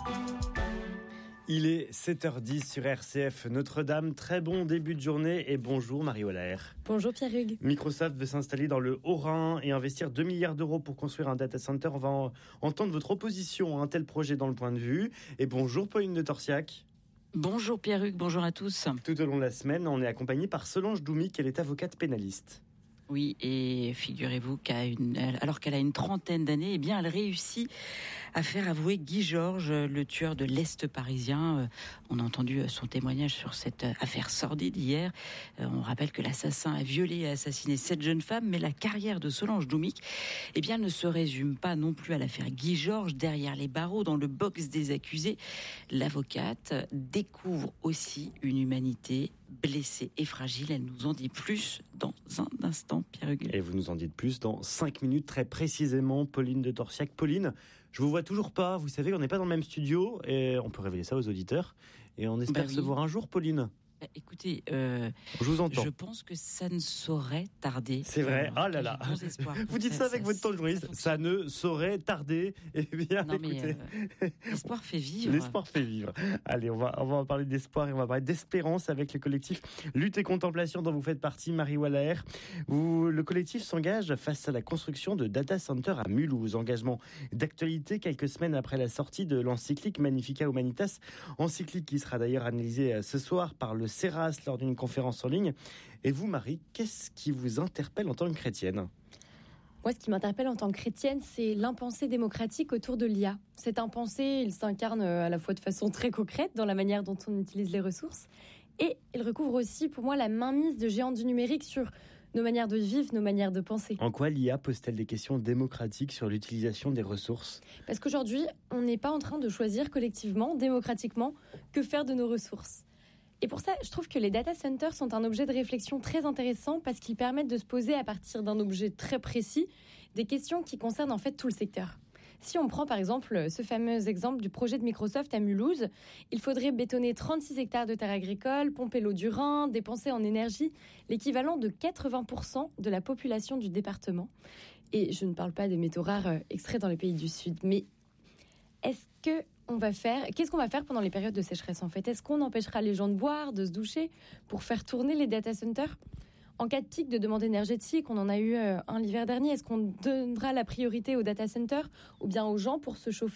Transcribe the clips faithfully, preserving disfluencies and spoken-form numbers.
Il est sept heures dix sur R C F Notre-Dame. Très bon début de journée et bonjour Marie Wallaert. Bonjour Pierre-Hugues. Microsoft veut s'installer dans le Haut-Rhin et investir deux milliards d'euros pour construire un data center. On va entendre votre opposition à un tel projet dans le point de vue. Et bonjour Pauline de Torsiac. Bonjour Pierre-Hugues, bonjour à tous. Tout au long de la semaine, on est accompagné par Solange Doumic, elle est avocate pénaliste. Oui, et figurez-vous qu'à une, alors qu'elle a une trentaine d'années, eh bien, elle réussit à faire avouer Guy Georges, le tueur de l'Est parisien. On a entendu son témoignage sur cette affaire sordide hier. On rappelle que l'assassin a violé et assassiné sept jeunes femmes, mais la carrière de Solange Doumic, eh bien, ne se résume pas non plus à l'affaire Guy Georges. Derrière les barreaux, dans le box des accusés, l'avocate découvre aussi une humanité blessée et fragile. Elle nous en dit plus dans un instant, Pierre-Hugues. Et vous nous en dites plus dans cinq minutes, très précisément, Pauline de Torsiac. Pauline, je vous vois toujours pas. Vous savez qu'on n'est pas dans le même studio et on peut révéler ça aux auditeurs. Et on espère bah oui. se voir un jour, Pauline. Bah, écoutez, euh, je vous entends. Je pense que ça ne saurait tarder. C'est vrai. Ah là là. Vous dites ça, ça avec ça, votre ton de journaliste. Ça, ça ne saurait tarder. Eh bien, non, écoutez. Mais, euh, l'espoir fait vivre. L'espoir fait vivre. Allez, on va, on va parler d'espoir et on va parler d'espérance avec le collectif Lutte et Contemplation dont vous faites partie, Marie Wallaert. Vous, le collectif s'engage face à la construction de data center à Mulhouse. Engagement d'actualité quelques semaines après la sortie de l'encyclique Magnificat Humanitas. Encyclique qui sera d'ailleurs analysée ce soir par le Ceras lors d'une conférence en ligne. Et vous, Marie, qu'est-ce qui vous interpelle en tant que chrétienne ? Moi, ce qui m'interpelle en tant que chrétienne, c'est l'impensé démocratique autour de l'I A. Cet impensé, il s'incarne à la fois de façon très concrète dans la manière dont on utilise les ressources, et il recouvre aussi, pour moi, la mainmise de géants du numérique sur nos manières de vivre, nos manières de penser. En quoi l'I A pose-t-elle des questions démocratiques sur l'utilisation des ressources ? Parce qu'aujourd'hui, on n'est pas en train de choisir collectivement, démocratiquement, que faire de nos ressources. Et pour ça, je trouve que les data centers sont un objet de réflexion très intéressant parce qu'ils permettent de se poser à partir d'un objet très précis des questions qui concernent en fait tout le secteur. Si on prend par exemple ce fameux exemple du projet de Microsoft à Mulhouse, il faudrait bétonner trente-six hectares de terres agricoles, pomper l'eau du Rhin, dépenser en énergie l'équivalent de quatre-vingts pour cent de la population du département. Et je ne parle pas des métaux rares extraits dans les pays du Sud, mais est-ce que on va faire, qu'est-ce qu'on va faire pendant les périodes de sécheresse en fait ? Est-ce qu'on empêchera les gens de boire, de se doucher pour faire tourner les data centers ? En cas de pic de demande énergétique, on en a eu un l'hiver dernier, est-ce qu'on donnera la priorité aux data centers ou bien aux gens pour se chauffer ?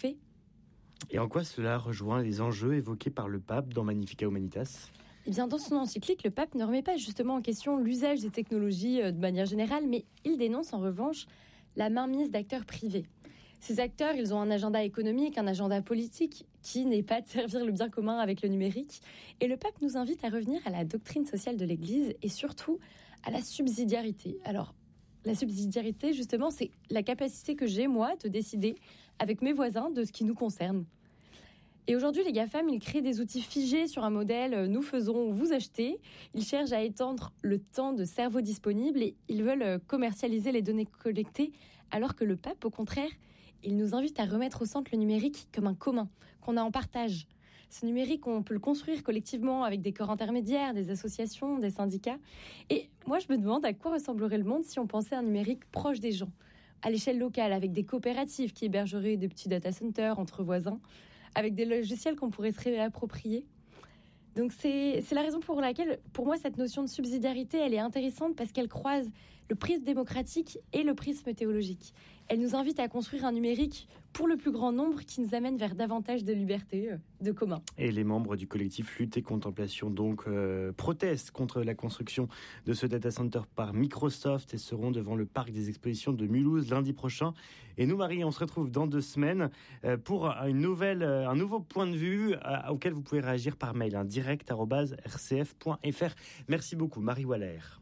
Et en quoi cela rejoint les enjeux évoqués par le pape dans Magnificat Humanitas ? Eh bien, dans son encyclique, le pape ne remet pas justement en question l'usage des technologies de manière générale, mais il dénonce en revanche la mainmise d'acteurs privés. Ces acteurs, ils ont un agenda économique, un agenda politique qui n'est pas de servir le bien commun avec le numérique. Et le pape nous invite à revenir à la doctrine sociale de l'Église et surtout à la subsidiarité. Alors, la subsidiarité, justement, c'est la capacité que j'ai, moi, de décider avec mes voisins de ce qui nous concerne. Et aujourd'hui, les GAFAM, ils créent des outils figés sur un modèle « nous faisons, vous achetez ». Ils cherchent à étendre le temps de cerveau disponible et ils veulent commercialiser les données collectées, alors que le pape, au contraire, il nous invite à remettre au centre le numérique comme un commun, qu'on a en partage. Ce numérique, on peut le construire collectivement avec des corps intermédiaires, des associations, des syndicats. Et moi, je me demande à quoi ressemblerait le monde si on pensait à un numérique proche des gens, à l'échelle locale, avec des coopératives qui hébergeraient des petits data centers entre voisins, avec des logiciels qu'on pourrait se réapproprier. Donc c'est, c'est la raison pour laquelle, pour moi, cette notion de subsidiarité, elle est intéressante parce qu'elle croise le prisme démocratique et le prisme théologique. Elle nous invite à construire un numérique pour le plus grand nombre qui nous amène vers davantage de liberté, de commun. Et les membres du collectif Lutte et Contemplation donc euh, protestent contre la construction de ce data center par Microsoft et seront devant le parc des expositions de Mulhouse lundi prochain. Et nous, Marie, on se retrouve dans deux semaines euh, pour une nouvelle, euh, un nouveau point de vue euh, auquel vous pouvez réagir par mail, hein, direct arobase r c f point f r. Merci beaucoup, Marie Wallaert.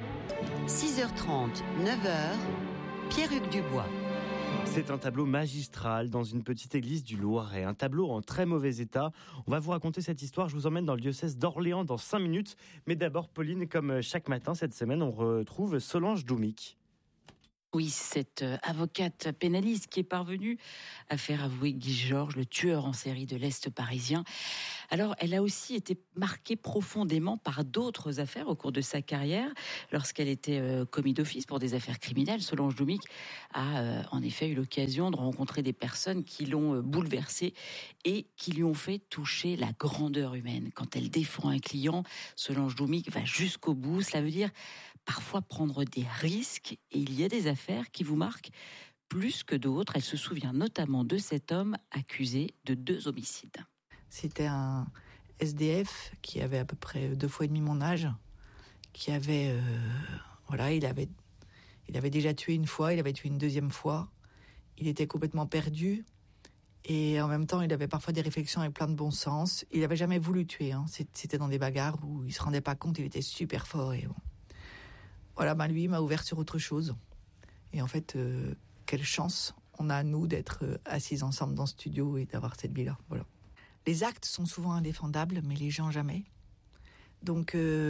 six heures trente, neuf heures, Pierre-Hugues Dubois. C'est un tableau magistral dans une petite église du Loiret, un tableau en très mauvais état. On va vous raconter cette histoire, je vous emmène dans le diocèse d'Orléans dans cinq minutes. Mais d'abord, Pauline, comme chaque matin cette semaine, on retrouve Solange Doumic. Oui, cette avocate pénaliste qui est parvenue à faire avouer Guy Georges, le tueur en série de l'Est parisien. Alors, elle a aussi été marquée profondément par d'autres affaires au cours de sa carrière. Lorsqu'elle était euh, commis d'office pour des affaires criminelles, Solange Doumic a euh, en effet eu l'occasion de rencontrer des personnes qui l'ont euh, bouleversée et qui lui ont fait toucher la grandeur humaine. Quand elle défend un client, Solange Doumic va jusqu'au bout. Cela veut dire parfois prendre des risques. Et il y a des affaires qui vous marquent plus que d'autres. Elle se souvient notamment de cet homme accusé de deux homicides. C'était un S D F qui avait à peu près deux fois et demi mon âge, qui avait, euh, voilà, il avait, il avait déjà tué une fois, il avait tué une deuxième fois. Il était complètement perdu et en même temps, il avait parfois des réflexions avec plein de bon sens. Il n'avait jamais voulu tuer, hein. C'était dans des bagarres où il se rendait pas compte, il était super fort et bon. Voilà, ben lui, il m'a ouvert sur autre chose. Et en fait, euh, quelle chance on a, nous, d'être assis ensemble dans ce studio et d'avoir cette vie-là. Voilà. Les actes sont souvent indéfendables, mais les gens jamais. Donc, euh,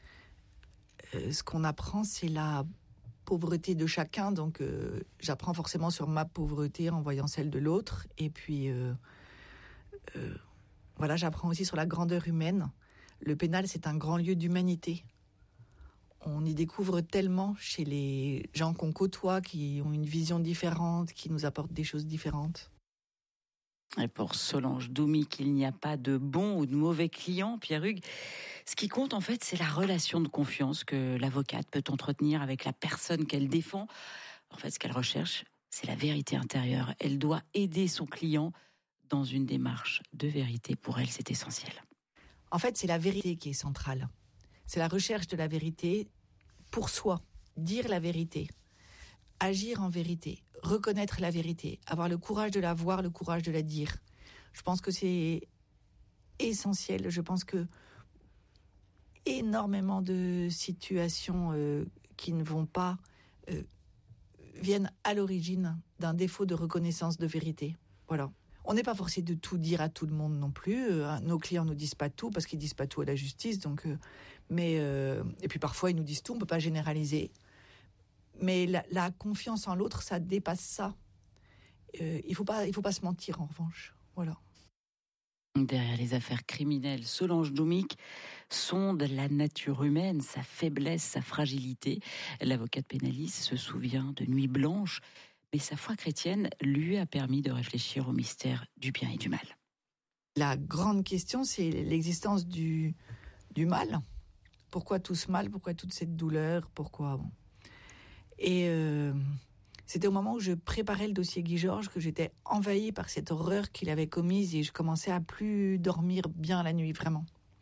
euh, ce qu'on apprend, c'est la pauvreté de chacun. Donc, euh, j'apprends forcément sur ma pauvreté en voyant celle de l'autre. Et puis, euh, euh, voilà, j'apprends aussi sur la grandeur humaine. Le pénal, c'est un grand lieu d'humanité. On y découvre tellement chez les gens qu'on côtoie, qui ont une vision différente, qui nous apportent des choses différentes. Et pour Solange Doumic, il n'y a pas de bon ou de mauvais client, Pierre Hugues. Ce qui compte, en fait, c'est la relation de confiance que l'avocate peut entretenir avec la personne qu'elle défend. En fait, ce qu'elle recherche, c'est la vérité intérieure. Elle doit aider son client dans une démarche de vérité. Pour elle, c'est essentiel. En fait, c'est la vérité qui est centrale. C'est la recherche de la vérité pour soi, dire la vérité, agir en vérité, reconnaître la vérité, avoir le courage de la voir, le courage de la dire. Je pense que c'est essentiel. Je pense que énormément de situations euh, qui ne vont pas euh, viennent à l'origine d'un défaut de reconnaissance de vérité. Voilà. On n'est pas forcé de tout dire à tout le monde non plus. Euh, nos clients ne nous disent pas tout parce qu'ils ne disent pas tout à la justice. Donc, euh, mais, euh, et puis parfois, ils nous disent tout, on ne peut pas généraliser. Mais la, la confiance en l'autre, ça dépasse ça. Euh, il ne faut pas, il faut pas se mentir, en revanche. Voilà. Derrière les affaires criminelles, Solange Doumic sonde la nature humaine, sa faiblesse, sa fragilité. L'avocate pénaliste se souvient de Nuits blanches, mais sa foi chrétienne lui a permis de réfléchir au mystère du bien et du mal. La grande question, c'est l'existence du, du mal. Pourquoi tout ce mal ? Pourquoi toute cette douleur ? Pourquoi bon. Et euh, c'était au moment où je préparais le dossier Guy Georges que j'étais envahie par cette horreur qu'il avait commise et je commençais à plus dormir bien la nuit, vraiment.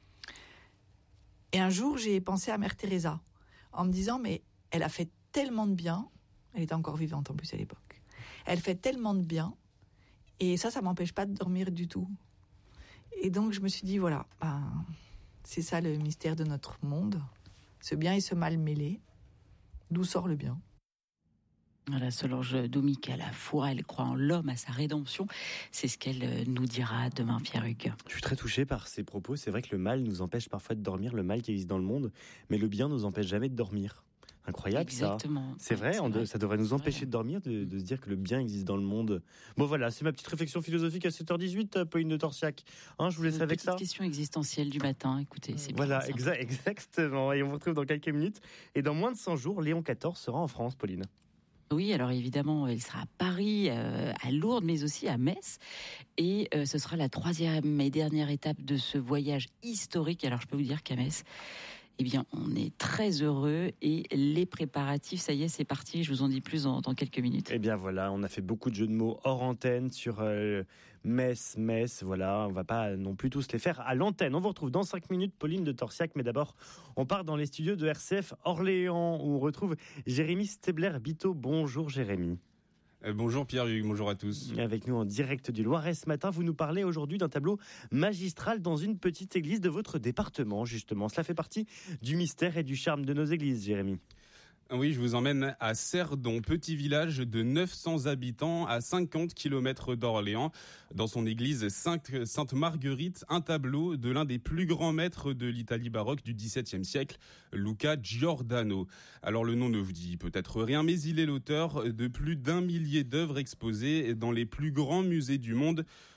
Et un jour, j'ai pensé à Mère Teresa en me disant, mais elle a fait tellement de bien. Elle était encore vivante en plus à l'époque. Elle fait tellement de bien et ça, ça m'empêche pas de dormir du tout. Et donc, je me suis dit, voilà, ben, c'est ça le mystère de notre monde, ce bien et ce mal mêlés. D'où sort le bien ? Voilà, Solange Doumic a la foi, elle croit en l'homme, à sa rédemption. C'est ce qu'elle nous dira demain, Pierre Hugues. Je suis très touché par ces propos. C'est vrai que le mal nous empêche parfois de dormir, le mal qui existe dans le monde, mais le bien nous empêche jamais de dormir. Incroyable. Exactement. Ça. C'est vrai, c'est on vrai. De, ça devrait nous empêcher vrai. de dormir, de, de se dire que le bien existe dans le monde. Bon voilà, c'est ma petite réflexion philosophique à sept heures dix-huit, Pauline de Torsiac. Hein, je vous laisse Une avec petite ça. question existentielle du matin, écoutez, c'est Voilà, bien exa- exactement. Et on vous retrouve dans quelques minutes. Et dans moins de cent jours, Léon quatorze sera en France, Pauline. Oui, alors évidemment, il sera à Paris, euh, à Lourdes, mais aussi à Metz. Et euh, ce sera la troisième et dernière étape de ce voyage historique. Alors je peux vous dire qu'à Metz, eh bien, on est très heureux et les préparatifs, ça y est, c'est parti. Je vous en dis plus dans, dans quelques minutes. Eh bien voilà, on a fait beaucoup de jeux de mots hors antenne sur euh, Metz, Metz, voilà. On va pas non plus tous les faire à l'antenne. On vous retrouve dans cinq minutes, Pauline de Torsiac. Mais d'abord, on part dans les studios de R C F Orléans où on retrouve Jérémy Stebler-Bito. Bonjour Jérémy. Euh, bonjour Pierre Hugues, bonjour à tous. Avec nous en direct du Loiret ce matin, vous nous parlez aujourd'hui d'un tableau magistral dans une petite église de votre département, justement. Cela fait partie du mystère et du charme de nos églises, Jérémy. Oui, je vous emmène à Cerdon, petit village de neuf cents habitants à cinquante kilomètres d'Orléans. Dans son église Sainte-Marguerite, un tableau de l'un des plus grands maîtres de l'Italie baroque du dix-septième siècle, Luca Giordano. Alors le nom ne vous dit peut-être rien, mais il est l'auteur de plus d'un millier d'œuvres exposées dans les plus grands musées du monde,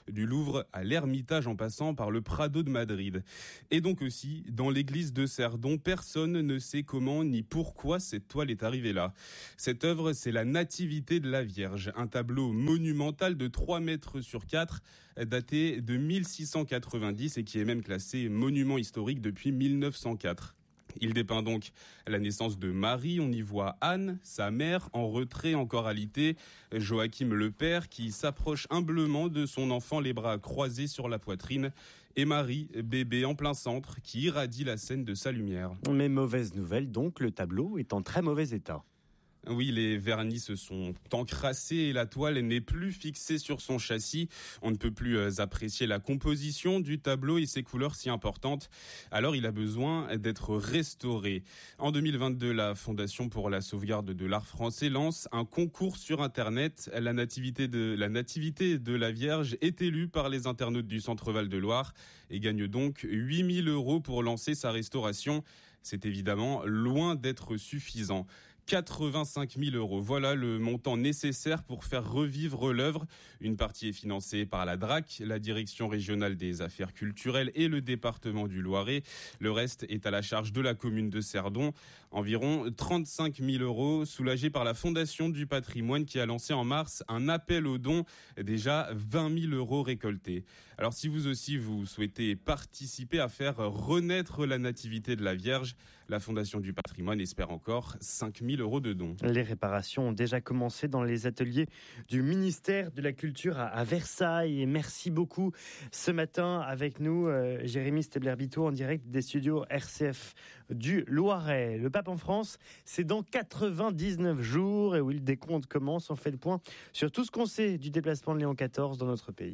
du Louvre à l'Ermitage en passant par le Prado de Madrid. Et donc aussi, dans l'église de Cerdon, personne ne sait comment ni pourquoi cette toile est arrivée là. Cette œuvre, c'est la Nativité de la Vierge, un tableau monumental de trois mètres sur quatre, daté de mille six cent quatre-vingt-dix et qui est même classé monument historique depuis mille neuf cent quatre. Il dépeint donc la naissance de Marie. On y voit Anne, sa mère, en retrait, en choralité. Joachim le père qui s'approche humblement de son enfant, les bras croisés sur la poitrine. Et Marie, bébé en plein centre, qui irradie la scène de sa lumière. Mais mauvaise nouvelle donc, le tableau est en très mauvais état. Oui, les vernis se sont encrassés et la toile n'est plus fixée sur son châssis. On ne peut plus apprécier la composition du tableau et ses couleurs si importantes. Alors il a besoin d'être restauré. En deux mille vingt-deux, la Fondation pour la sauvegarde de l'art français lance un concours sur Internet. La nativité de la, nativité de la Vierge est élue par les internautes du Centre Val-de-Loire et gagne donc huit mille euros pour lancer sa restauration. C'est évidemment loin d'être suffisant. quatre-vingt-cinq mille euros. Voilà le montant nécessaire pour faire revivre l'œuvre. Une partie est financée par la D R A C, la Direction régionale des affaires culturelles et le département du Loiret. Le reste est à la charge de la commune de Cerdon. Environ trente-cinq mille euros soulagés par la Fondation du patrimoine qui a lancé en mars un appel aux dons. Déjà vingt mille euros récoltés. Alors si vous aussi vous souhaitez participer à faire renaître la nativité de la Vierge, la Fondation du patrimoine espère encore cinq mille euros de dons. Les réparations ont déjà commencé dans les ateliers du ministère de la Culture à Versailles. Et merci beaucoup ce matin avec nous, euh, Jérémy Stebler-Bito en direct des studios R C F du Loiret. Le pape en France, c'est dans quatre-vingt-dix-neuf jours et où le décompte commence. On fait le point sur tout ce qu'on sait du déplacement de Léon quatorze dans notre pays.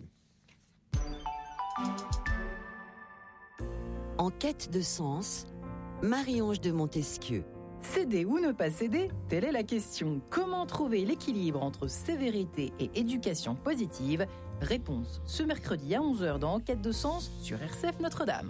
En quête de sens, Marie-Ange de Montesquieu. Céder ou ne pas céder, telle est la question. Comment trouver l'équilibre entre sévérité et éducation positive? Réponse ce mercredi à onze heures dans Enquête de sens sur R C F Notre-Dame.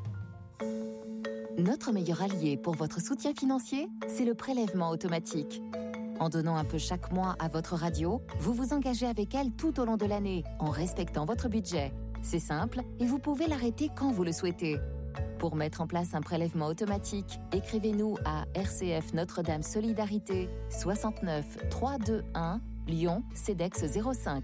Notre meilleur allié pour votre soutien financier, c'est le prélèvement automatique. En donnant un peu chaque mois à votre radio, vous vous engagez avec elle tout au long de l'année, en respectant votre budget. C'est simple et vous pouvez l'arrêter quand vous le souhaitez. Pour mettre en place un prélèvement automatique, écrivez-nous à R C F Notre-Dame Solidarité soixante-neuf trois deux un Lyon Cedex zéro cinq.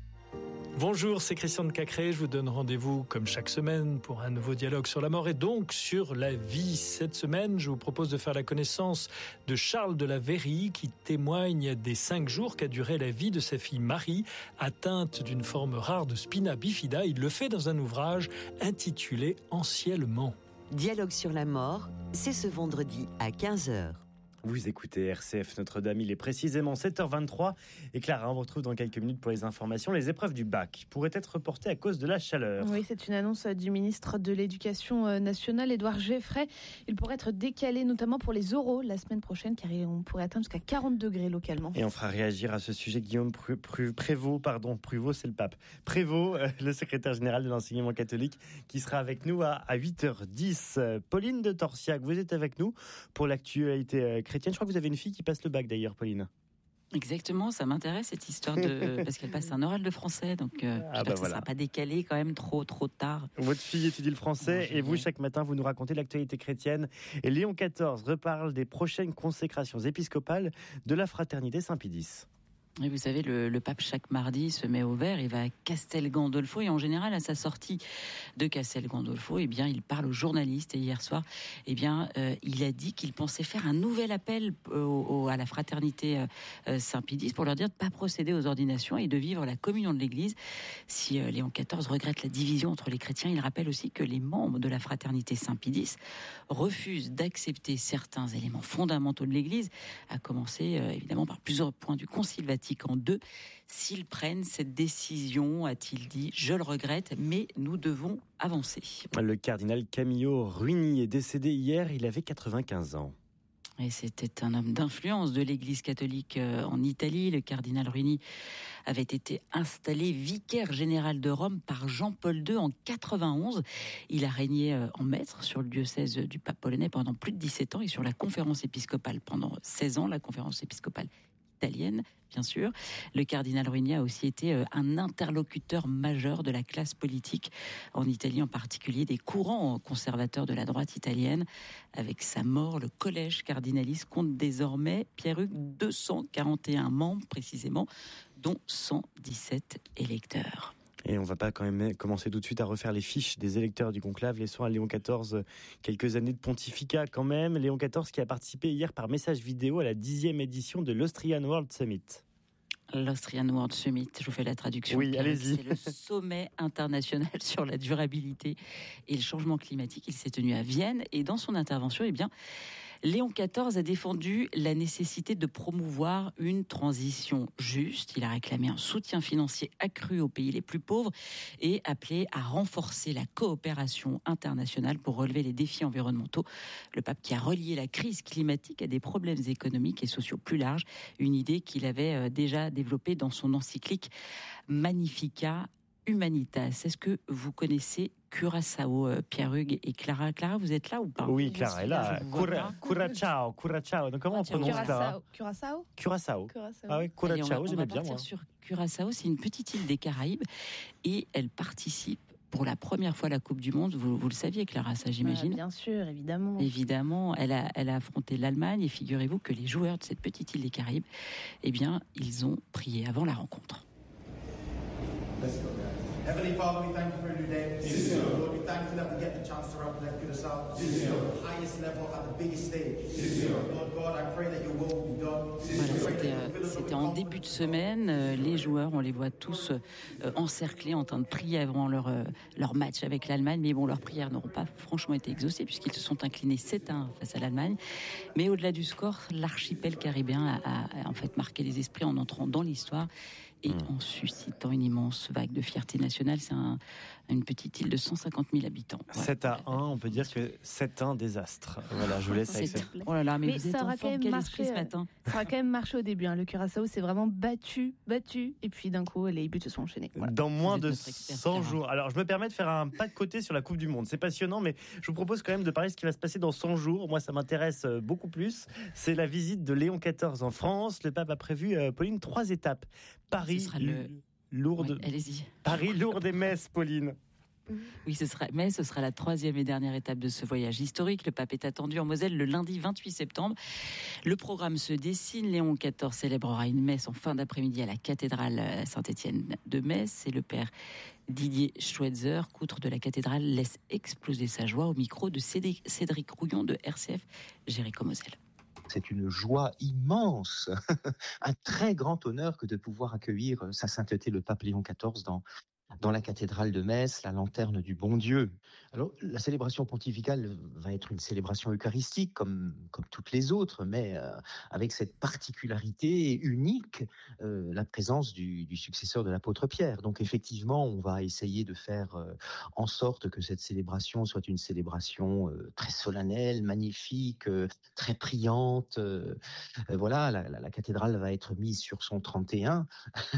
Bonjour, c'est Christian de Cacré. Je vous donne rendez-vous comme chaque semaine pour un nouveau dialogue sur la mort et donc sur la vie. Cette semaine, je vous propose de faire la connaissance de Charles de la Verrie qui témoigne des cinq jours qu'a duré la vie de sa fille Marie, atteinte d'une forme rare de spina bifida. Il le fait dans un ouvrage intitulé Anciennement. Dialogue sur la mort, c'est ce vendredi à quinze heures. Vous écoutez R C F Notre-Dame, il est précisément sept heures vingt-trois. Et Clara, on vous retrouve dans quelques minutes pour les informations. Les épreuves du bac pourraient être reportées à cause de la chaleur. Oui, c'est une annonce du ministre de l'Éducation nationale, Édouard Geoffrey. Il pourrait être décalé notamment pour les oraux la semaine prochaine, car on pourrait atteindre jusqu'à quarante degrés localement. Et on fera réagir à ce sujet Guillaume Prévost, pardon, Prévost, c'est le pape. Prévost, euh, le secrétaire général de l'enseignement catholique, qui sera avec nous à, à huit heures dix. Pauline de Torsiac, vous êtes avec nous pour l'actualité euh, chrétienne. Je crois que vous avez une fille qui passe le bac d'ailleurs, Pauline. Exactement, ça m'intéresse cette histoire de parce qu'elle passe un oral de français, donc euh, ah bah que voilà. Ça ne sera pas décalé quand même trop trop tard. Votre fille étudie le français non, et vous chaque matin vous nous racontez l'actualité chrétienne. Et Léon quatorze reparle des prochaines consécrations épiscopales de la fraternité Saint-Pédis. Et vous savez, le, le pape, chaque mardi, se met au vert, il va à Castel Gandolfo, et en général, à sa sortie de Castel Gandolfo, eh bien, il parle aux journalistes, et hier soir, eh bien, euh, il a dit qu'il pensait faire un nouvel appel au, au, à la fraternité euh, Saint-Pédis pour leur dire de ne pas procéder aux ordinations et de vivre la communion de l'Église. Si euh, Léon quatorze regrette la division entre les chrétiens, il rappelle aussi que les membres de la fraternité Saint-Pédis refusent d'accepter certains éléments fondamentaux de l'Église, à commencer euh, évidemment par plusieurs points du Concile Vatican deux. S'ils prennent cette décision, a-t-il dit, je le regrette, mais nous devons avancer. Le cardinal Camillo Ruini est décédé hier, il avait quatre-vingt-quinze ans. Et c'était un homme d'influence de l'Église catholique en Italie. Le cardinal Ruini avait été installé vicaire général de Rome par Jean-Paul deux en quatre-vingt-onze. Il a régné en maître sur le diocèse du pape polonais pendant plus de dix-sept ans et sur la conférence épiscopale pendant seize ans, la conférence épiscopale italienne. bien sûr. Le cardinal Ruini a aussi été un interlocuteur majeur de la classe politique en Italie, en particulier des courants conservateurs de la droite italienne. Avec sa mort, le collège cardinaliste compte désormais, Pierre-Hugues, deux cent quarante et un membres précisément, dont cent dix-sept électeurs. Et on ne va pas quand même commencer tout de suite à refaire les fiches des électeurs du conclave. Laissons à Léon quatorze quelques années de pontificat quand même. Léon quatorze qui a participé hier par message vidéo à la dixième édition de l'Austrian World Summit. L'Austrian World Summit, je vous fais la traduction. Oui, allez-y. C'est le sommet international sur la durabilité et le changement climatique. Il s'est tenu à Vienne et dans son intervention, eh bien, Léon quatorze a défendu la nécessité de promouvoir une transition juste. Il a réclamé un soutien financier accru aux pays les plus pauvres et appelé à renforcer la coopération internationale pour relever les défis environnementaux. Le pape qui a relié la crise climatique à des problèmes économiques et sociaux plus larges, une idée qu'il avait déjà développée dans son encyclique Magnificat Humanitas. Est-ce que vous connaissez Curaçao, euh, Pierre-Hugues et Clara? Clara, vous êtes là ou pas? Oui, Clara est là. Cura, Curaçao, Curaçao. Donc comment on prononce Clara? Curaçao. Curaçao. Curaçao. Ah oui, Curaçao, j'aimais bien moi. Sur Curaçao, c'est une petite île des Caraïbes et elle participe pour la première fois à la Coupe du Monde. Vous, vous le saviez, Clara, ça j'imagine. Ah, bien sûr, évidemment. Évidemment, elle a, elle a affronté l'Allemagne et figurez-vous que les joueurs de cette petite île des Caraïbes, eh bien, ils ont prié avant la rencontre. Let's go, guys. Heavenly Father, we thank you for a new day. Yes, Lord, we thank you that we get the chance to represent Curaçao yes, at the highest level, at the biggest stage. Yes, Lord God, I pray that your will will be done. Voilà, c'était, euh, c'était en début de semaine. Euh, les joueurs, on les voit tous euh, encerclés, en train de prier avant leur, euh, leur match avec l'Allemagne. Mais bon, leurs prières n'auront pas franchement été exaucées puisqu'ils se sont inclinés sept à un face à l'Allemagne. Mais au-delà du score, l'archipel caribéen a, a, a en fait marqué les esprits en entrant dans l'histoire et en suscitant une immense vague de fierté nationale. C'est un, une petite île de cent cinquante mille habitants. Ouais. sept à un, on peut dire que c'est un désastre. Voilà, je vous laisse avec ça. Oh là là, mais, mais vous êtes ça en aura quand même marché ce matin. Ça aura quand même marché au début. Hein. Le Curaçao s'est vraiment battu, battu, et puis d'un coup, les buts se sont enchaînés. Voilà. Dans moins de cent jours. Alors, je me permets de faire un pas de côté sur la Coupe du Monde. C'est passionnant, mais je vous propose quand même de parler de ce qui va se passer dans cent jours. Moi, ça m'intéresse beaucoup plus. C'est la visite de Léon quatorze en France. Le pape a prévu, euh, Pauline, trois étapes. Paris, le... Lourdes, ouais, allez-y. Paris, Lourdes et Metz, Pauline. Oui, ce sera, mais ce sera la troisième et dernière étape de ce voyage historique. Le pape est attendu en Moselle le lundi vingt-huit septembre. Le programme se dessine. Léon quatorze célébrera une messe en fin d'après-midi à la cathédrale Saint-Étienne de Metz. Et le père Didier Schweitzer, outre de la cathédrale, laisse exploser sa joie au micro de Cédric Rouillon de R C F Jéricho-Moselle. C'est une joie immense, un très grand honneur que de pouvoir accueillir Sa Sainteté le pape Léon quatorze dans, dans la cathédrale de Metz, la lanterne du bon Dieu. Alors, la célébration pontificale va être une célébration eucharistique comme, comme toutes les autres, mais euh, avec cette particularité unique, euh, la présence du, du successeur de l'apôtre Pierre. Donc effectivement, on va essayer de faire euh, en sorte que cette célébration soit une célébration euh, très solennelle, magnifique, euh, très priante. Euh, euh, voilà, la, la, la cathédrale va être mise sur son trente et un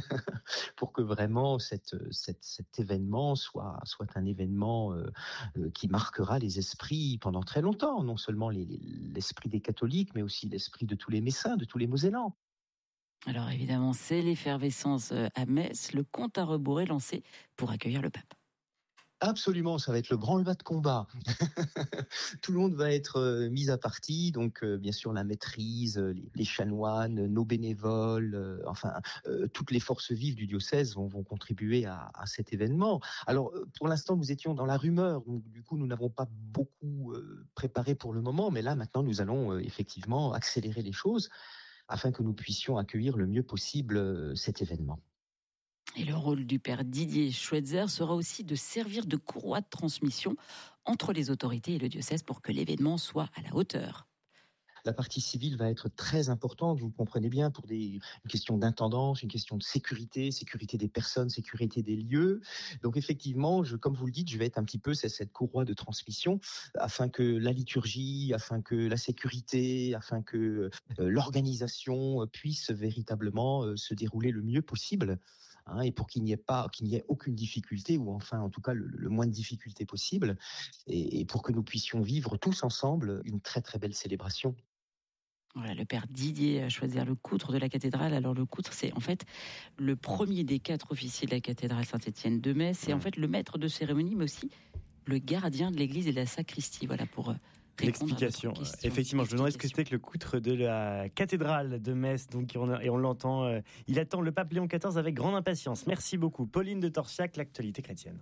pour que vraiment cette, cette, cet événement soit, soit un événement euh, qui marquera les esprits pendant très longtemps, non seulement les, les, l'esprit des catholiques, mais aussi l'esprit de tous les Messins, de tous les Mosellans. Alors évidemment, c'est l'effervescence à Metz, le compte à rebours est lancé pour accueillir le pape. Absolument, ça va être le branle-bas de combat. Tout le monde va être euh, mis à partie, donc euh, bien sûr la maîtrise, les, les chanoines, nos bénévoles, euh, enfin euh, toutes les forces vives du diocèse vont, vont contribuer à, à cet événement. Alors euh, pour l'instant nous étions dans la rumeur, donc du coup nous n'avons pas beaucoup euh, préparé pour le moment, mais là maintenant nous allons euh, effectivement accélérer les choses afin que nous puissions accueillir le mieux possible euh, cet événement. Et le rôle du père Didier Schweitzer sera aussi de servir de courroie de transmission entre les autorités et le diocèse pour que l'événement soit à la hauteur. La partie civile va être très importante, vous comprenez bien, pour des, une question d'intendance, une question de sécurité, sécurité des personnes, sécurité des lieux. Donc effectivement, je, comme vous le dites, je vais être un petit peu cette, cette courroie de transmission afin que la liturgie, afin que la sécurité, afin que euh, l'organisation puisse véritablement euh, se dérouler le mieux possible. Hein, et pour qu'il n'y ait pas, qu'il n'y ait aucune difficulté, ou enfin en tout cas le, le moins de difficultés possible, et, et pour que nous puissions vivre tous ensemble une très très belle célébration. Voilà, le père Didier a choisi le coutre de la cathédrale. Alors le coutre, c'est en fait le premier des quatre officiers de la cathédrale Saint-Étienne de Metz. C'est en fait le maître de cérémonie, mais aussi le gardien de l'église et de la sacristie. Voilà pour l'explication. Effectivement, je me demandais ce que c'était que le coutre de la cathédrale de Metz. Donc, on a, et on l'entend. Euh, il attend le pape Léon quatorze avec grande impatience. Merci beaucoup, Pauline de Torsiac, l'actualité chrétienne.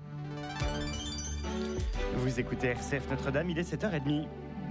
Vous écoutez R C F Notre-Dame, il est sept heures trente.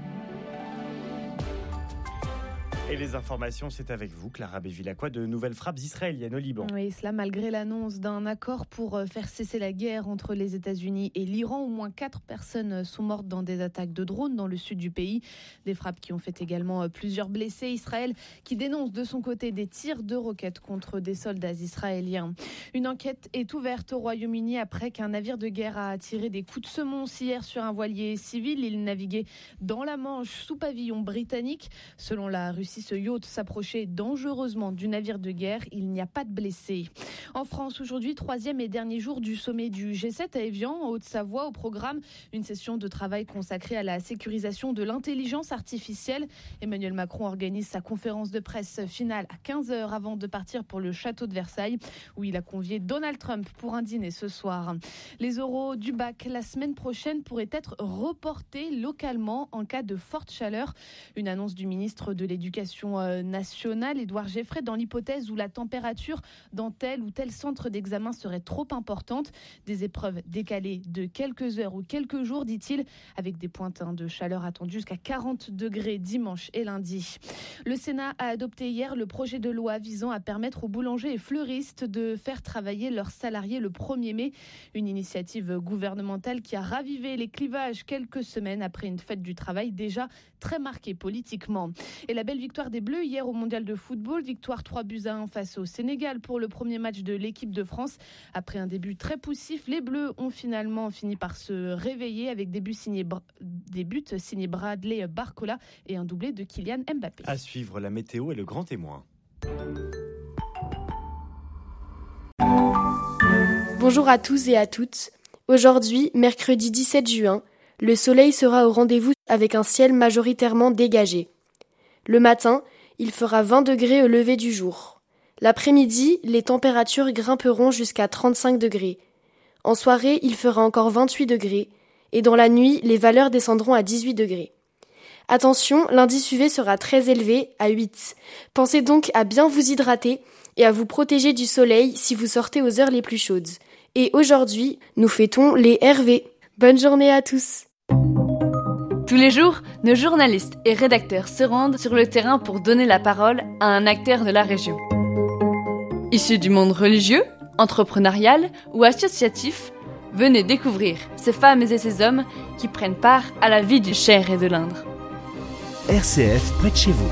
Et les informations, c'est avec vous, Clara Bévilacqua, de nouvelles frappes israéliennes au Liban. Oui, cela malgré l'annonce d'un accord pour faire cesser la guerre entre les États-Unis et l'Iran. Au moins quatre personnes sont mortes dans des attaques de drones dans le sud du pays. Des frappes qui ont fait également plusieurs blessés. Israël qui dénonce de son côté des tirs de roquettes contre des soldats israéliens. Une enquête est ouverte au Royaume-Uni après qu'un navire de guerre a tiré des coups de semonce hier sur un voilier civil. Il naviguait dans la Manche sous pavillon britannique. Selon la Russie, ce yacht s'approchait dangereusement du navire de guerre. Il n'y a pas de blessés. En France, aujourd'hui, troisième et dernier jour du sommet du G sept à Évian, en Haute-Savoie. Au programme, une session de travail consacrée à la sécurisation de l'intelligence artificielle. Emmanuel Macron organise sa conférence de presse finale à quinze heures avant de partir pour le château de Versailles, où il a convié Donald Trump pour un dîner ce soir. Les oraux du bac la semaine prochaine pourraient être reportés localement en cas de forte chaleur. Une annonce du ministre de l'Éducation nationale, Édouard Geffray, dans l'hypothèse où la température dans tel ou tel centre d'examen serait trop importante. Des épreuves décalées de quelques heures ou quelques jours, dit-il, avec des pointes de chaleur attendues jusqu'à quarante degrés dimanche et lundi. Le Sénat a adopté hier le projet de loi visant à permettre aux boulangers et fleuristes de faire travailler leurs salariés le premier mai. Une initiative gouvernementale qui a ravivé les clivages quelques semaines après une fête du travail déjà très marquée politiquement. Et la belle victoire des Bleus hier au Mondial de football, victoire trois buts à un face au Sénégal pour le premier match de l'équipe de France. Après un début très poussif, les Bleus ont finalement fini par se réveiller avec des buts signés, des buts signés Bradley Barcola et un doublé de Kylian Mbappé. À suivre, la météo et le grand témoin. Bonjour à tous et à toutes. Aujourd'hui, mercredi dix-sept juin, le soleil sera au rendez-vous avec un ciel majoritairement dégagé. Le matin, il fera vingt degrés au lever du jour. L'après-midi, les températures grimperont jusqu'à trente-cinq degrés. En soirée, il fera encore vingt-huit degrés. Et dans la nuit, les valeurs descendront à dix-huit degrés. Attention, l'indice U V sera très élevé, à huit. Pensez donc à bien vous hydrater et à vous protéger du soleil si vous sortez aux heures les plus chaudes. Et aujourd'hui, nous fêtons les R V. Bonne journée à tous. Tous les jours, nos journalistes et rédacteurs se rendent sur le terrain pour donner la parole à un acteur de la région. Issus du monde religieux, entrepreneurial ou associatif, venez découvrir ces femmes et ces hommes qui prennent part à la vie du Cher et de l'Indre. R C F près de chez vous.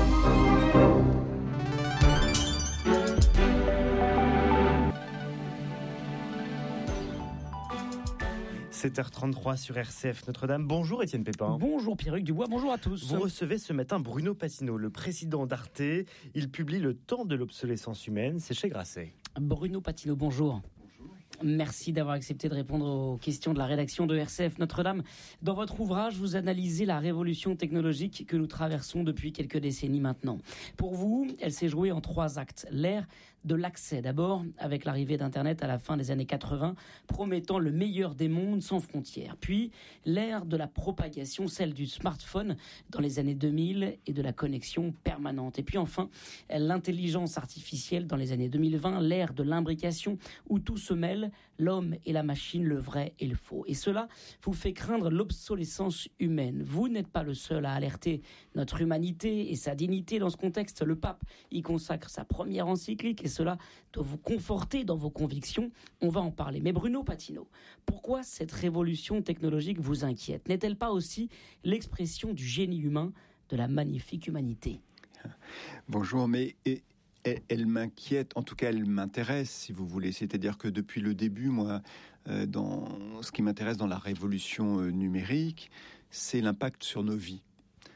sept heures trente-trois sur R C F Notre-Dame. Bonjour Étienne Pépin. Bonjour Pierre-Hugues Dubois, bonjour à tous. Vous recevez ce matin Bruno Patino, le président d'Arte. Il publie Le temps de l'obsolescence humaine, c'est chez Grasset. Bruno Patino, bonjour. Merci d'avoir accepté de répondre aux questions de la rédaction de R C F Notre-Dame. Dans votre ouvrage, vous analysez la révolution technologique que nous traversons depuis quelques décennies maintenant. Pour vous, elle s'est jouée en trois actes. L'ère de l'accès d'abord, avec l'arrivée d'Internet à la fin des années quatre-vingts, promettant le meilleur des mondes sans frontières. Puis l'ère de la propagation, celle du smartphone dans les années deux mille et de la connexion permanente. Et puis enfin, l'intelligence artificielle dans les années deux mille vingt, l'ère de l'imbrication où tout se mêle, l'homme et la machine, le vrai et le faux. Et cela vous fait craindre l'obsolescence humaine. Vous n'êtes pas le seul à alerter notre humanité et sa dignité dans ce contexte. Le pape y consacre sa première encyclique et cela doit vous conforter dans vos convictions. On va en parler. Mais Bruno Patino, pourquoi cette révolution technologique vous inquiète ? N'est-elle pas aussi l'expression du génie humain, de la magnifique humanité ? Bonjour, mais elle, elle m'inquiète, en tout cas elle m'intéresse, si vous voulez. C'est-à-dire que depuis le début, moi, euh, dans ce qui m'intéresse dans la révolution euh, numérique, c'est l'impact sur nos vies.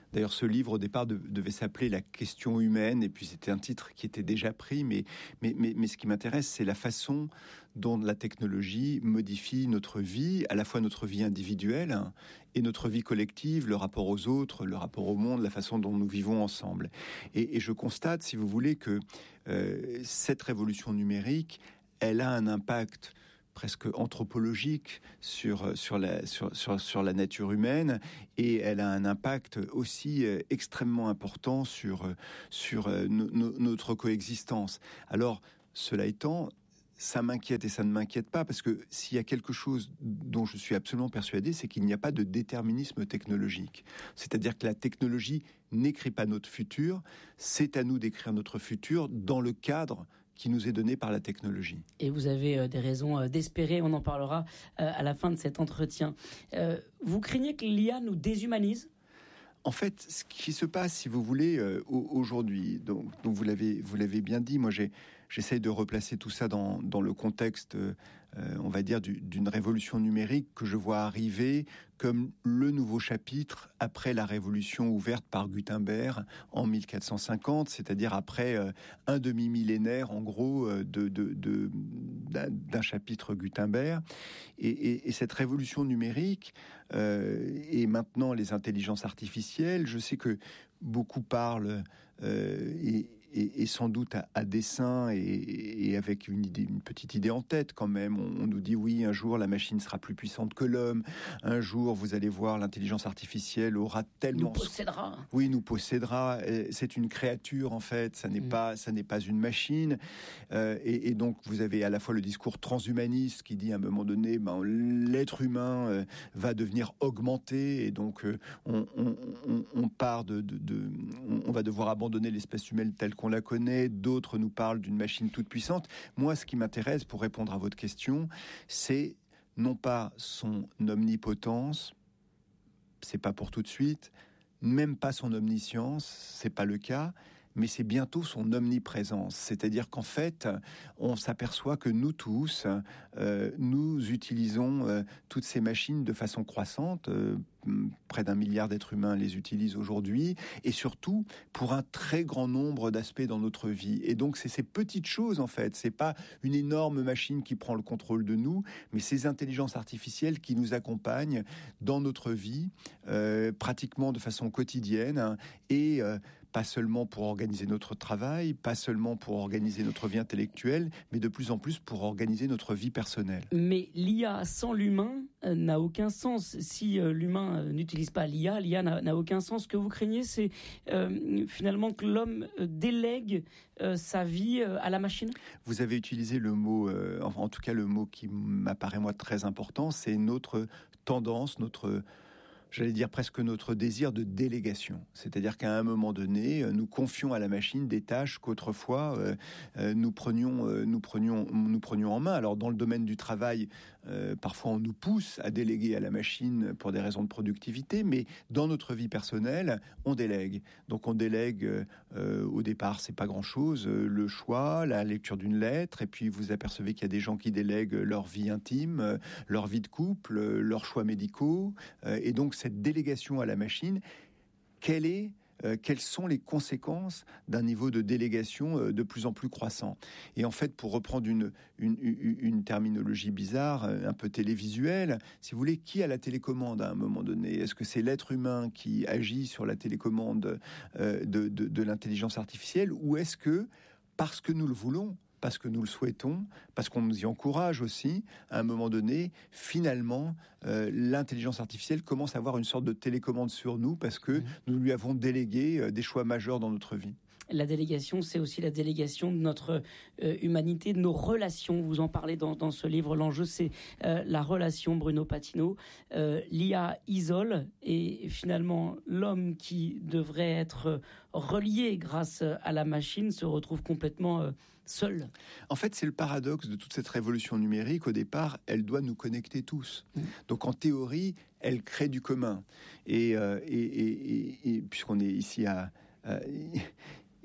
D'ailleurs, ce livre, au départ, de, devait s'appeler « La question humaine », et puis c'était un titre qui était déjà pris, mais, mais, mais, mais ce qui m'intéresse, c'est la façon dont la technologie modifie notre vie, à la fois notre vie individuelle hein, et notre vie collective, le rapport aux autres, le rapport au monde, la façon dont nous vivons ensemble. Et, et je constate, si vous voulez, que euh, cette révolution numérique, elle a un impact presque anthropologique sur, sur, la, sur, sur, sur la nature humaine, et elle a un impact aussi euh, extrêmement important sur, sur euh, no, no, notre coexistence. Alors, cela étant, ça m'inquiète et ça ne m'inquiète pas, parce que s'il y a quelque chose dont je suis absolument persuadé, c'est qu'il n'y a pas de déterminisme technologique. C'est-à-dire que la technologie n'écrit pas notre futur, c'est à nous d'écrire notre futur dans le cadre qui nous est donné par la technologie. Et vous avez euh, des raisons euh, d'espérer, on en parlera euh, à la fin de cet entretien. Euh, vous craignez que l'I A nous déshumanise ? En fait, ce qui se passe, si vous voulez, euh, aujourd'hui, donc, donc vous l'avez, vous l'avez bien dit, moi j'ai, j'essaye de replacer tout ça dans, dans le contexte, euh, on va dire, du, d'une révolution numérique que je vois arriver comme le nouveau chapitre après la révolution ouverte par Gutenberg en mille quatre cent cinquante, c'est-à-dire après euh, un demi-millénaire, en gros, euh, de, de, de, d'un, d'un chapitre Gutenberg. Et, et, et cette révolution numérique, euh, et maintenant les intelligences artificielles, je sais que beaucoup parlent euh, et Et, et sans doute à, à dessein et, et avec une, idée, une petite idée en tête quand même. On, on nous dit oui, un jour la machine sera plus puissante que l'homme. Un jour, vous allez voir, l'intelligence artificielle aura tellement... Nous possédera. Oui, nous possédera. C'est une créature en fait. Ça n'est mmh. pas, ça n'est pas une machine. Euh, et, et donc, vous avez à la fois le discours transhumaniste qui dit à un moment donné, ben, l'être humain euh, va devenir augmenté et donc euh, on, on, on, on part de, de, de on, on va devoir abandonner l'espèce humaine telle qu'on la connaît, d'autres nous parlent d'une machine toute puissante. Moi, ce qui m'intéresse, pour répondre à votre question, c'est non pas son omnipotence, c'est pas pour tout de suite, même pas son omniscience, c'est pas le cas, mais c'est bientôt son omniprésence. C'est-à-dire qu'en fait, on s'aperçoit que nous tous, euh, nous utilisons euh, toutes ces machines de façon croissante. Euh, près d'un milliard d'êtres humains les utilisent aujourd'hui, et surtout pour un très grand nombre d'aspects dans notre vie. Et donc, c'est ces petites choses, en fait. C'est pas une énorme machine qui prend le contrôle de nous, mais ces intelligences artificielles qui nous accompagnent dans notre vie, euh, pratiquement de façon quotidienne, hein, et euh, pas seulement pour organiser notre travail, pas seulement pour organiser notre vie intellectuelle, mais de plus en plus pour organiser notre vie personnelle. Mais l'I A sans l'humain euh, n'a aucun sens. Si euh, l'humain euh, n'utilise pas l'I A, l'I A n'a, n'a aucun sens. Ce que vous craignez, c'est euh, finalement que l'homme euh, délègue euh, sa vie euh, à la machine ? Vous avez utilisé le mot, euh, enfin, en tout cas le mot qui m'apparaît moi très important, c'est notre tendance, notre... j'allais dire presque notre désir de délégation. C'est-à-dire qu'à un moment donné, nous confions à la machine des tâches qu'autrefois euh, nous, prenions, euh, nous, prenions, nous prenions en main. Alors dans le domaine du travail, euh, parfois on nous pousse à déléguer à la machine pour des raisons de productivité, mais dans notre vie personnelle, on délègue. Donc on délègue, euh, au départ, c'est pas grand-chose, euh, le choix, la lecture d'une lettre, et puis vous apercevez qu'il y a des gens qui délèguent leur vie intime, euh, leur vie de couple, euh, leurs choix médicaux, euh, et donc cette délégation à la machine, quelle est, euh, quelles sont les conséquences d'un niveau de délégation euh, de plus en plus croissant ? Et en fait, pour reprendre une, une, une terminologie bizarre, un peu télévisuelle, si vous voulez, qui a la télécommande à un moment donné ? Est-ce que c'est l'être humain qui agit sur la télécommande euh, de, de, de l'intelligence artificielle, ou est-ce que, parce que nous le voulons, parce que nous le souhaitons, parce qu'on nous y encourage aussi, à un moment donné, finalement, euh, l'intelligence artificielle commence à avoir une sorte de télécommande sur nous parce que mmh. nous lui avons délégué euh, des choix majeurs dans notre vie. La délégation, c'est aussi la délégation de notre euh, humanité, de nos relations. Vous en parlez dans, dans ce livre. L'enjeu, c'est euh, la relation, Bruno Patino. Euh, L'I A isole, et finalement, l'homme qui devrait être relié grâce à la machine se retrouve complètement euh, seul. En fait, c'est le paradoxe de toute cette révolution numérique. Au départ, elle doit nous connecter tous. Mmh. Donc, en théorie, elle crée du commun. Et, euh, et, et, et, et puisqu'on est ici à... à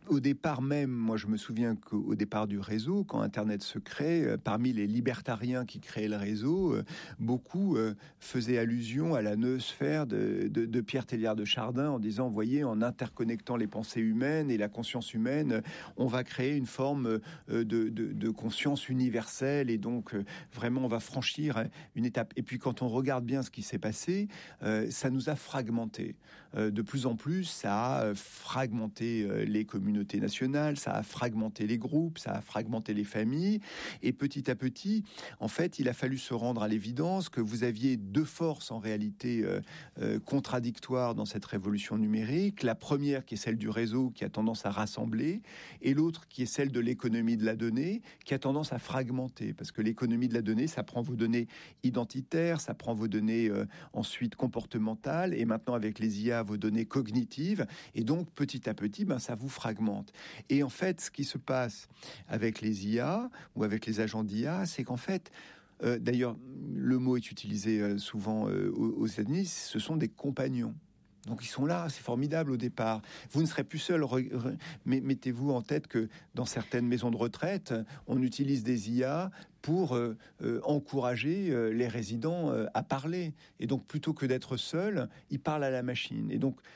Au départ même, moi je me souviens qu'au départ du réseau, quand Internet se crée, euh, parmi les libertariens qui créaient le réseau, euh, beaucoup euh, faisaient allusion à la noosphère de, de, de Pierre Teilhard de Chardin en disant, voyez, en interconnectant les pensées humaines et la conscience humaine, on va créer une forme euh, de, de, de conscience universelle et donc euh, vraiment on va franchir une étape. Et puis quand on regarde bien ce qui s'est passé, euh, ça nous a fragmenté. Euh, de plus en plus, ça a fragmenté euh, les communautés nationales, ça a fragmenté les groupes, ça a fragmenté les familles. Et petit à petit, en fait, il a fallu se rendre à l'évidence que vous aviez deux forces en réalité euh, euh, contradictoires dans cette révolution numérique. La première qui est celle du réseau, qui a tendance à rassembler, et l'autre qui est celle de l'économie de la donnée, qui a tendance à fragmenter. Parce que l'économie de la donnée, ça prend vos données identitaires, ça prend vos données euh, ensuite comportementales, et maintenant avec les I A, vos données cognitives. Et donc, petit à petit, ben, ça vous fragmente. Et en fait, ce qui se passe avec les I A ou avec les agents d'I A, c'est qu'en fait, euh, d'ailleurs, le mot est utilisé euh, souvent euh, aux, aux États-Unis, ce sont des compagnons. Donc ils sont là, c'est formidable au départ. Vous ne serez plus seul. Mais mettez-vous en tête que dans certaines maisons de retraite, on utilise des I A pour euh, euh, encourager euh, les résidents euh, à parler. Et donc plutôt que d'être seul, ils parlent à la machine. Et donc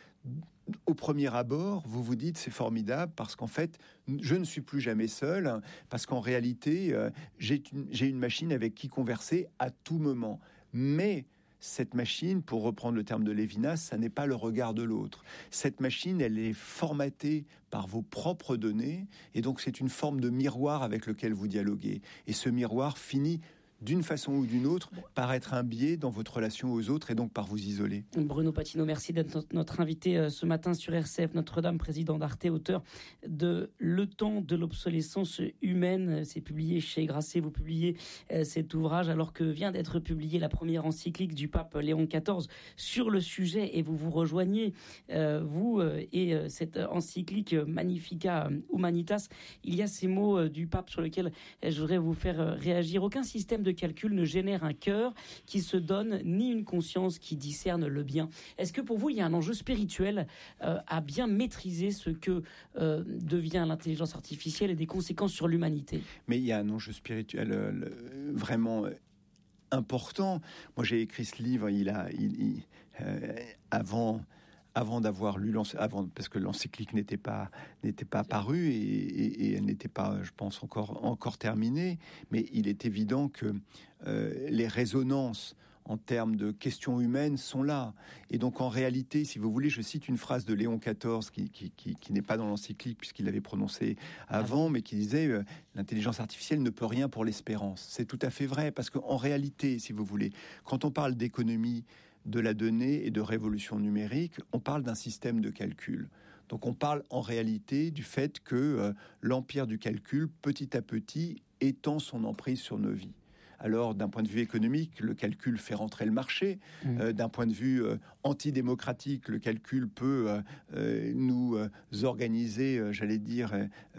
au premier abord, vous vous dites c'est formidable parce qu'en fait, je ne suis plus jamais seul parce qu'en réalité, euh, j'ai une, j'ai une machine avec qui converser à tout moment. Mais cette machine, pour reprendre le terme de Lévinas, ça n'est pas le regard de l'autre. Cette machine, elle est formatée par vos propres données et donc c'est une forme de miroir avec lequel vous dialoguez. Et ce miroir finit d'une façon ou d'une autre, par être un biais dans votre relation aux autres et donc par vous isoler. Bruno Patino, merci d'être notre invité ce matin sur R C F Notre-Dame, président d'Arte, auteur de Le temps de l'obsolescence humaine. C'est publié chez Grasset, vous publiez cet ouvrage alors que vient d'être publiée la première encyclique du pape Léon quatorze sur le sujet et vous vous rejoignez, vous et cette encyclique Magnificat Humanitas. Il y a ces mots du pape sur lesquels je voudrais vous faire réagir. Aucun système de de calcul ne génère un cœur qui se donne, ni une conscience qui discerne le bien. Est-ce que pour vous, il y a un enjeu spirituel euh, à bien maîtriser ce que euh, devient l'intelligence artificielle et des conséquences sur l'humanité? Mais il y a un enjeu spirituel euh, le, vraiment euh, important. Moi, j'ai écrit ce livre, il a, il, il, euh, avant... avant d'avoir lu avant parce que l'encyclique n'était pas n'était pas parue et, et, et elle n'était pas, je pense, encore encore terminée. Mais il est évident que euh, les résonances en termes de questions humaines sont là. Et donc en réalité, si vous voulez, je cite une phrase de Léon quatorze qui, qui, qui, qui n'est pas dans l'encyclique puisqu'il l'avait prononcée avant, ah, mais qui disait euh, l'intelligence artificielle ne peut rien pour l'espérance. C'est tout à fait vrai parce qu'en réalité, si vous voulez, quand on parle d'économie de la donnée et de révolution numérique, on parle d'un système de calcul. Donc on parle en réalité du fait que euh, l'empire du calcul, petit à petit, étend son emprise sur nos vies. Alors, d'un point de vue économique, le calcul fait rentrer le marché. Mmh. Euh, d'un point de vue euh, antidémocratique, le calcul peut euh, euh, nous euh, organiser, euh, j'allais dire,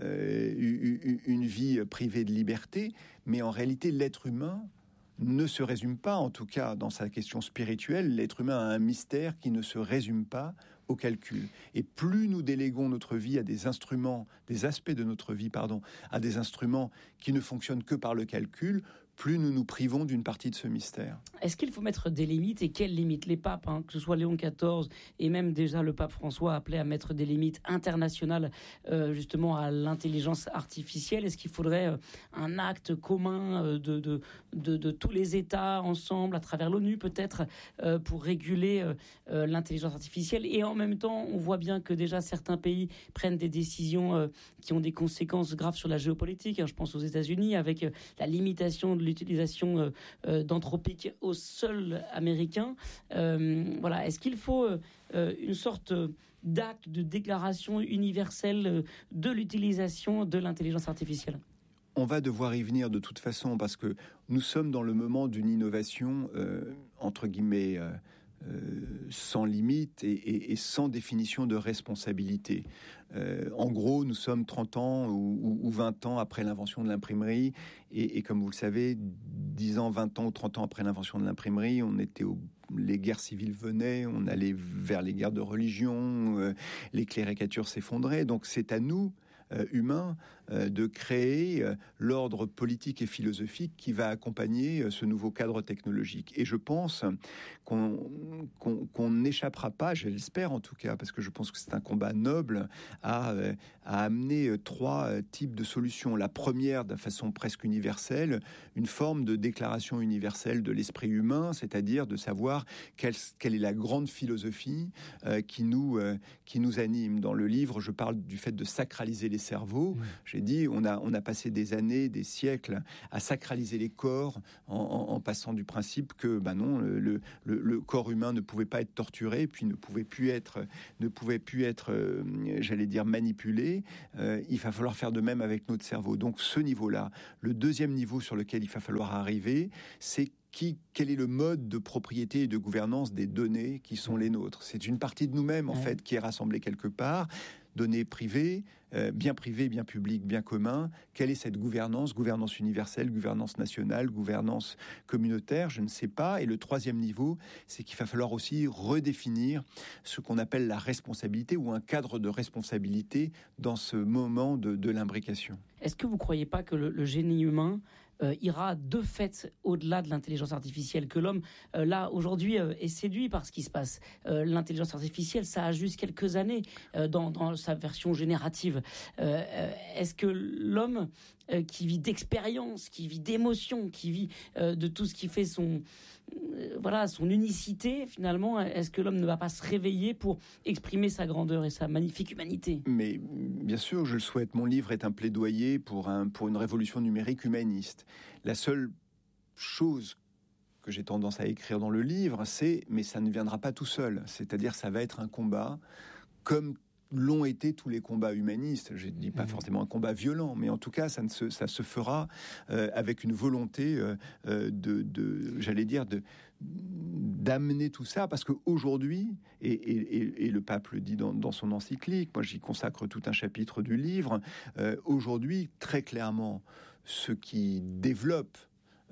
euh, une vie privée de liberté. Mais en réalité, l'être humain ne se résume pas, en tout cas dans sa question spirituelle, l'être humain a un mystère qui ne se résume pas au calcul. Et plus nous déléguons notre vie à des instruments, des aspects de notre vie, pardon, à des instruments qui ne fonctionnent que par le calcul, plus nous nous privons d'une partie de ce mystère. Est-ce qu'il faut mettre des limites et quelles limites? Les papes, hein, que ce soit Léon quatorze et même déjà le pape François appelait à mettre des limites internationales euh, justement à l'intelligence artificielle. Est-ce qu'il faudrait euh, un acte commun euh, de, de, de, de tous les États ensemble, à travers l'ONU peut-être, euh, pour réguler euh, euh, l'intelligence artificielle? Et en même temps, on voit bien que déjà certains pays prennent des décisions euh, qui ont des conséquences graves sur la géopolitique. Hein, je pense aux États-Unis avec euh, la limitation de l'utilisation euh, euh, d'anthropique au sol américain. Euh, voilà. Est-ce qu'il faut euh, une sorte d'acte de déclaration universelle de l'utilisation de l'intelligence artificielle? On va devoir y venir de toute façon parce que nous sommes dans le moment d'une innovation euh, entre guillemets euh, Euh, sans limite et, et, et sans définition de responsabilité. Euh, en gros, nous sommes trente ans ou, ou vingt ans après l'invention de l'imprimerie et, et comme vous le savez, dix ans, vingt ans ou trente ans après l'invention de l'imprimerie, on était au, les guerres civiles venaient, on allait vers les guerres de religion, euh, les cléricatures s'effondraient. Donc c'est à nous, euh, humains, euh, de créer euh, l'ordre politique et philosophique qui va accompagner euh, ce nouveau cadre technologique. Et je pense qu'on qu'on, qu'on n'échappera pas, je l'espère en tout cas, parce que je pense que c'est un combat noble, à, euh, à amener euh, trois euh, types de solutions. La première, de façon presque universelle, une forme de déclaration universelle de l'esprit humain, c'est-à-dire de savoir quelle, quelle est la grande philosophie euh, qui, nous, euh, qui nous anime. Dans le livre, je parle du fait de sacraliser les cerveaux. Mmh. J'ai dit, on a, on a passé des années, des siècles à sacraliser les corps en, en, en passant du principe que ben non, le, le, le corps humain ne pouvait pas être torturé, puis ne pouvait plus être, ne pouvait plus être euh, j'allais dire, manipulé. Euh, il va falloir faire de même avec notre cerveau. Donc ce niveau-là. Le deuxième niveau sur lequel il va falloir arriver, c'est Qui, quel est le mode de propriété et de gouvernance des données qui sont les nôtres. C'est une partie de nous-mêmes, en ouais. fait, qui est rassemblée quelque part. Données privées, euh, bien privées, bien publiques, bien communs. Quelle est cette gouvernance ? Gouvernance universelle, gouvernance nationale, gouvernance communautaire, je ne sais pas. Et le troisième niveau, c'est qu'il va falloir aussi redéfinir ce qu'on appelle la responsabilité ou un cadre de responsabilité dans ce moment de, de l'imbrication. Est-ce que vous ne croyez pas que le, le génie humain Euh, ira de fait au-delà de l'intelligence artificielle, que l'homme, euh, là, aujourd'hui, euh, est séduit par ce qui se passe. Euh, l'intelligence artificielle, ça a juste quelques années euh, dans, dans sa version générative. Euh, euh, est-ce que l'homme euh, qui vit d'expérience, qui vit d'émotion, qui vit euh, de tout ce qui fait son... Euh, voilà, son unicité, finalement, est-ce que l'homme ne va pas se réveiller pour exprimer sa grandeur et sa magnifique humanité ? Mais bien sûr, je le souhaite. Mon livre est un plaidoyer pour, un, pour une révolution numérique humaniste. La seule chose que j'ai tendance à écrire dans le livre, c'est, mais ça ne viendra pas tout seul. C'est-à-dire, ça va être un combat comme l'ont été tous les combats humanistes. Je ne dis pas forcément un combat violent, mais en tout cas, ça, ne se, ça se fera euh, avec une volonté euh, de, de, j'allais dire, de, d'amener tout ça, parce qu'aujourd'hui, et, et, et le pape le dit dans, dans son encyclique, moi j'y consacre tout un chapitre du livre, euh, aujourd'hui, très clairement, ceux qui développent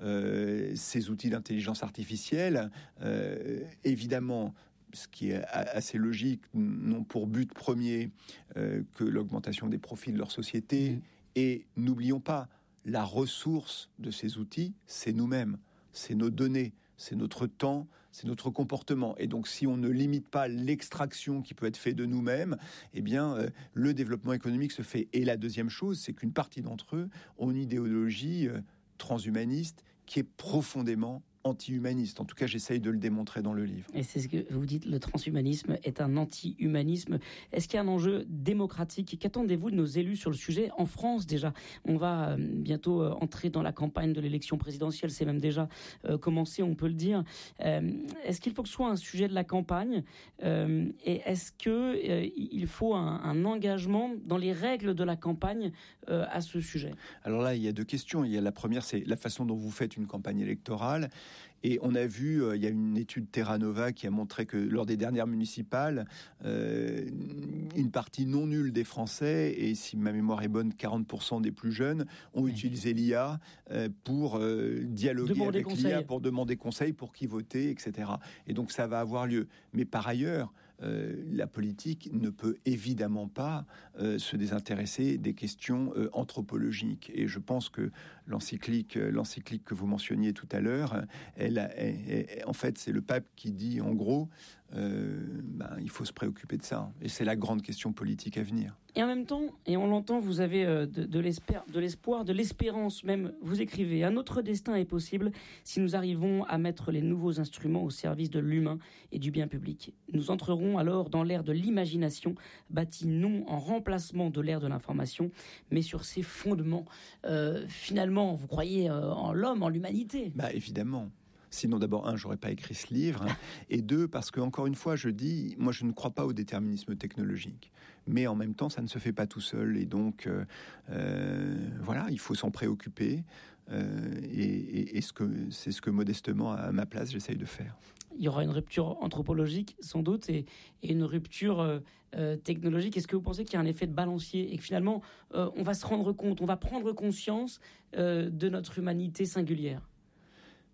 euh, ces outils d'intelligence artificielle, euh, évidemment, ce qui est assez logique, n'ont pour but premier euh, que l'augmentation des profits de leur société. Mmh. Et n'oublions pas, la ressource de ces outils, c'est nous-mêmes, c'est nos données, c'est notre temps, c'est notre comportement. Et donc, si on ne limite pas l'extraction qui peut être faite de nous-mêmes, eh bien, euh, le développement économique se fait. Et la deuxième chose, c'est qu'une partie d'entre eux ont une idéologie euh, transhumaniste qui est profondément anti-humaniste. En tout cas, j'essaye de le démontrer dans le livre. Et c'est ce que vous dites, le transhumanisme est un anti-humanisme. Est-ce qu'il y a un enjeu démocratique ? Qu'attendez-vous de nos élus sur le sujet ? En France, déjà, on va bientôt entrer dans la campagne de l'élection présidentielle. C'est même déjà euh, commencé, on peut le dire. Euh, est-ce qu'il faut que ce soit un sujet de la campagne ? euh, Et est-ce qu'il euh, faut un, un engagement dans les règles de la campagne euh, à ce sujet ? Alors là, il y a deux questions. Il y a la première, c'est la façon dont vous faites une campagne électorale. Et on a vu, euh, il y a une étude Terra Nova qui a montré que lors des dernières municipales, euh, une partie non nulle des Français, et si ma mémoire est bonne, quarante pour cent des plus jeunes, ont oui. utilisé l'I A euh, pour euh, dialoguer demander avec l'I A, pour demander conseil, pour qui voter, et cetera. Et donc ça va avoir lieu. Mais par ailleurs, Euh, la politique ne peut évidemment pas euh, se désintéresser des questions euh, anthropologiques. Et je pense que l'encyclique, euh, l'encyclique que vous mentionniez tout à l'heure, elle, elle, elle, en fait, c'est le pape qui dit, en gros, euh, ben, il faut se préoccuper de ça. Et c'est la grande question politique à venir. Et en même temps, et on l'entend, vous avez de, de, l'espoir, de l'espoir, de l'espérance même. Vous écrivez « Un autre destin est possible si nous arrivons à mettre les nouveaux instruments au service de l'humain et du bien public. Nous entrerons alors dans l'ère de l'imagination, bâtie non en remplacement de l'ère de l'information, mais sur ses fondements. Euh, finalement, vous croyez euh, en l'homme, en l'humanité ? Bah, évidemment. Sinon, d'abord, un, j'aurais pas écrit ce livre, et deux, parce que encore une fois, je dis, moi, je ne crois pas au déterminisme technologique, mais en même temps, ça ne se fait pas tout seul, et donc, euh, euh, voilà, il faut s'en préoccuper, euh, et, et, et ce que, c'est ce que modestement, à ma place, j'essaye de faire. Il y aura une rupture anthropologique, sans doute, et, et une rupture euh, euh, technologique. Est-ce que vous pensez qu'il y a un effet de balancier et que finalement, euh, on va se rendre compte, on va prendre conscience euh, de notre humanité singulière ?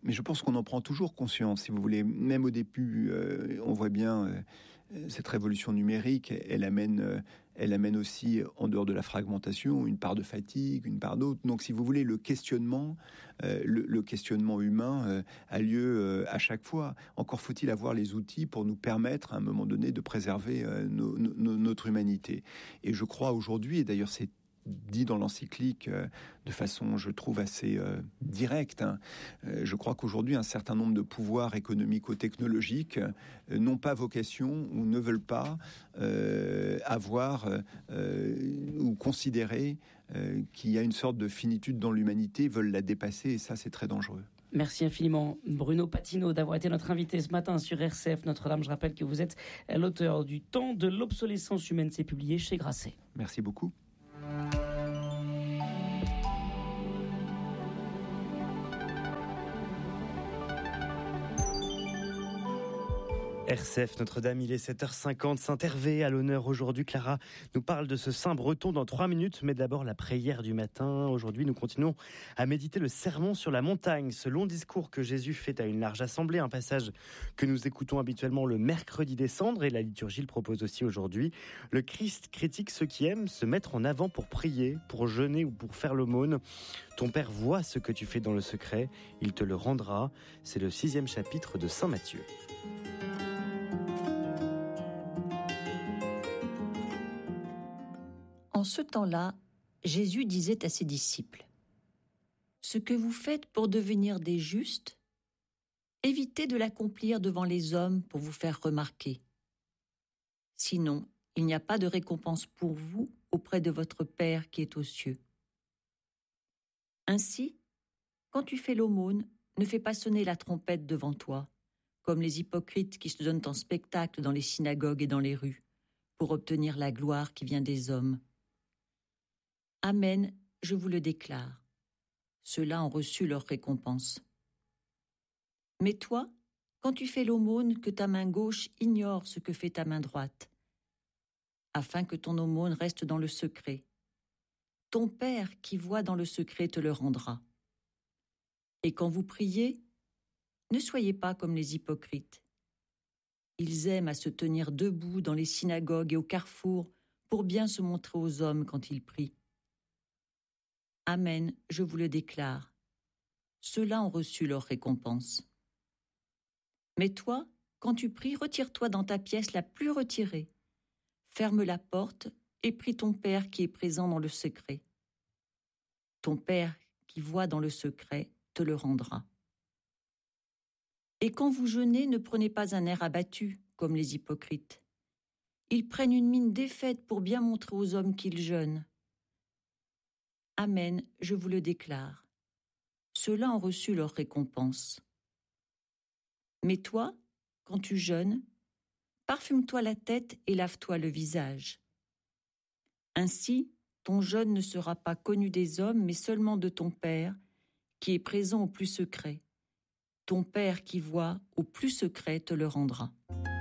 mais je pense qu'on en prend toujours conscience, si vous voulez. Même au début, euh, on voit bien euh, cette révolution numérique, elle amène, euh, elle amène aussi, en dehors de la fragmentation, une part de fatigue, une part d'autre. Donc, si vous voulez, le questionnement, euh, le, le questionnement humain euh, a lieu euh, à chaque fois. Encore faut-il avoir les outils pour nous permettre, à un moment donné, de préserver euh, nos, nos, notre humanité. Et je crois aujourd'hui, et d'ailleurs c'est dit dans l'encyclique euh, de façon, je trouve, assez euh, directe. Hein. Euh, je crois qu'aujourd'hui, un certain nombre de pouvoirs économico-technologiques euh, n'ont pas vocation ou ne veulent pas euh, avoir euh, ou considérer euh, qu'il y a une sorte de finitude dans l'humanité, veulent la dépasser, et ça, c'est très dangereux. Merci infiniment, Bruno Patino, d'avoir été notre invité ce matin sur R C F Notre-Dame. Je rappelle que vous êtes l'auteur du Temps de l'obsolescence humaine. C'est publié chez Grasset. Merci beaucoup. R C F Notre-Dame, il est sept heures cinquante. Saint-Hervé à l'honneur aujourd'hui. Clara nous parle de ce saint breton dans trois minutes, mais d'abord la prière du matin. Aujourd'hui, nous continuons à méditer le sermon sur la montagne, ce long discours que Jésus fait à une large assemblée, un passage que nous écoutons habituellement le mercredi des Cendres, et la liturgie le propose aussi aujourd'hui. Le Christ critique ceux qui aiment se mettre en avant pour prier, pour jeûner ou pour faire l'aumône. Ton Père voit ce que tu fais dans le secret, il te le rendra. C'est le sixième chapitre de Saint Matthieu. En ce temps-là, Jésus disait à ses disciples : « Ce que vous faites pour devenir des justes, évitez de l'accomplir devant les hommes pour vous faire remarquer. Sinon, il n'y a pas de récompense pour vous auprès de votre Père qui est aux cieux. Ainsi, quand tu fais l'aumône, ne fais pas sonner la trompette devant toi, comme les hypocrites qui se donnent en spectacle dans les synagogues et dans les rues, pour obtenir la gloire qui vient des hommes. Amen, je vous le déclare. Ceux-là ont reçu leur récompense. Mais toi, quand tu fais l'aumône, que ta main gauche ignore ce que fait ta main droite, afin que ton aumône reste dans le secret. Ton Père qui voit dans le secret te le rendra. Et quand vous priez, ne soyez pas comme les hypocrites. Ils aiment à se tenir debout dans les synagogues et au carrefour pour bien se montrer aux hommes quand ils prient. Amen, je vous le déclare. Ceux-là ont reçu leur récompense. Mais toi, quand tu pries, retire-toi dans ta pièce la plus retirée. Ferme la porte et prie ton Père qui est présent dans le secret. Ton Père qui voit dans le secret te le rendra. Et quand vous jeûnez, ne prenez pas un air abattu, comme les hypocrites. Ils prennent une mine défaite pour bien montrer aux hommes qu'ils jeûnent. Amen, je vous le déclare. Ceux-là ont reçu leur récompense. Mais toi, quand tu jeûnes, parfume-toi la tête et lave-toi le visage. Ainsi, ton jeûne ne sera pas connu des hommes, mais seulement de ton Père, qui est présent au plus secret. Ton Père qui voit au plus secret te le rendra.